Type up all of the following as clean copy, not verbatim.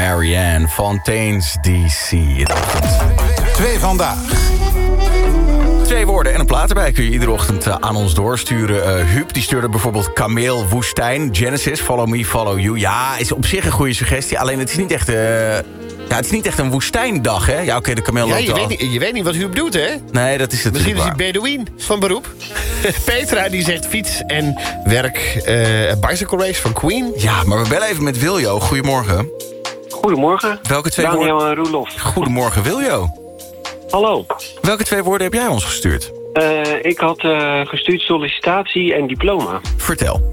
Marianne Fontaine's DC. 2 vandaag. 2 woorden en een plaat erbij kun je iedere ochtend aan ons doorsturen. Huub die stuurde bijvoorbeeld Kameel, Woestijn, Genesis, Follow Me, Follow You. Ja, is op zich een goede suggestie. Alleen het is niet echt, het is niet echt een woestijndag, hè? Ja, oké, de kameel loopt je weet niet wat Huub doet, hè? Nee, dat is het. Misschien is hij Bedouin van beroep. Petra die zegt fiets en werk. Bicycle Race van Queen. Ja, maar we bellen even met Wiljo. Goedemorgen. Goedemorgen. Welke 2 Daniel woorden? en Roelof. Goedemorgen, Wiljo. Hallo. Welke 2 woorden heb jij ons gestuurd? Ik had gestuurd sollicitatie en diploma. Vertel.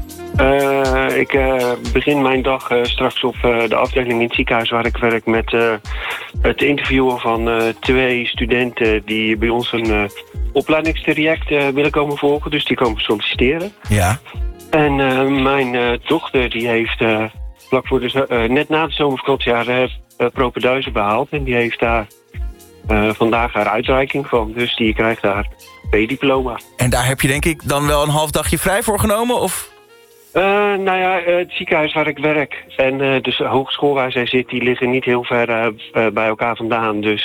Ik begin mijn dag straks op de afdeling in het ziekenhuis waar ik werk met het interviewen van 2 studenten die bij ons een opleidingstraject willen komen volgen. Dus die komen solliciteren. Ja. En mijn dochter die heeft vlak voor net na de zomervakantie haar propenduizen behaald. En die heeft daar vandaag haar uitreiking van. Dus die krijgt haar B-diploma. En daar heb je denk ik dan wel een half dagje vrij voor genomen, of? Het ziekenhuis waar ik werk en dus de hogeschool waar zij zit, die liggen niet heel ver bij elkaar vandaan. Dus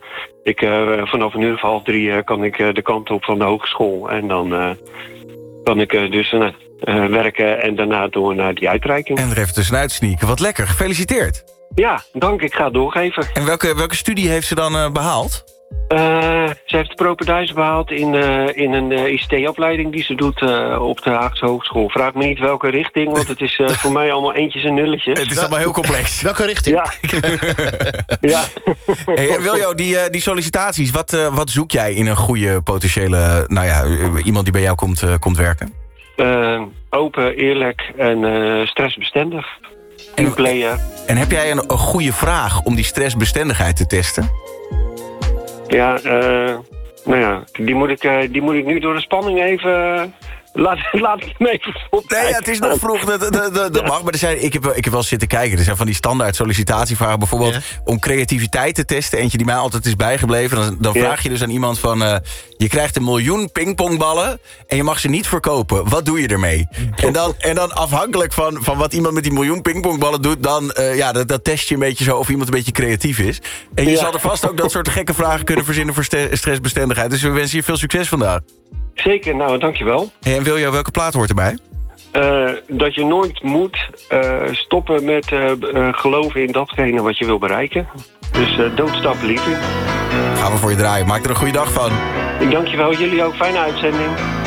vanaf 2:30 kan ik de kant op van de hogeschool. En dan kan ik werken en daarna door naar die uitreiking. En er even tussenuit sneaken. Wat lekker, gefeliciteerd. Ja, dank. Ik ga het doorgeven. En welke studie heeft ze dan behaald? Ze heeft de propenduizen behaald in een ICT-opleiding die ze doet op de Haagse Hogeschool. Vraag me niet welke richting, want het is voor mij allemaal eentjes en nulletjes. Het is allemaal heel complex. Welke richting? Ja. Ja. Hey, Wiljo, die sollicitaties, wat zoek jij in een goede potentiële, iemand die bij jou komt werken? Open, eerlijk en stressbestendig. Teamplayer. En heb jij een goede vraag om die stressbestendigheid te testen? Ja, die moet ik nu door de spanning even... Laat ik hem even opkijken. Nee, het is nog vroeg, dat mag. Maar ik heb wel zitten kijken. Er zijn van die standaard sollicitatievragen. Bijvoorbeeld om creativiteit te testen. Eentje die mij altijd is bijgebleven. Dan vraag je dus aan iemand van... je krijgt 1 miljoen pingpongballen en je mag ze niet verkopen. Wat doe je ermee? En dan afhankelijk van wat iemand met die 1 miljoen pingpongballen doet... dat test je een beetje zo of iemand een beetje creatief is. En je zal er vast ook dat soort gekke vragen kunnen verzinnen... voor stressbestendigheid. Dus we wensen je veel succes vandaag. Zeker, nou, dankjewel. Hey, en Wiljo, welke plaat hoort erbij? Dat je nooit moet stoppen met geloven in datgene wat je wil bereiken. Dus don't stop believing. Gaan we voor je draaien. Maak er een goede dag van. Dankjewel, jullie ook. Fijne uitzending.